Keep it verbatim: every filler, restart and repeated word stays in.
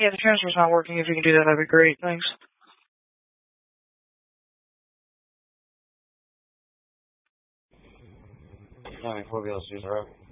Yeah, the transfer's not working. If you can do that, that'd be great. Thanks. I mean, we'll be able to use the rope.